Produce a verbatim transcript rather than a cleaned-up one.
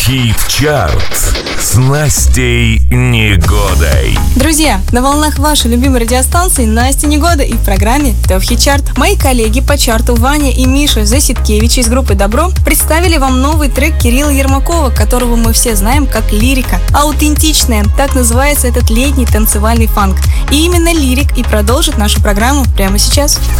Хит-чарт с Настей Негодой. Друзья, на волнах вашей любимой радиостанции Настя Негода и в программе ТОП Хит Чарт. Мои коллеги по чарту Ваня и Миша Заситкевич из группы Добро представили вам новый трек Кирилла Ермакова, которого мы все знаем как «Лирика». Аутентичная, так называется этот летний танцевальный фанк. И именно «Лирик» и продолжит нашу программу прямо сейчас.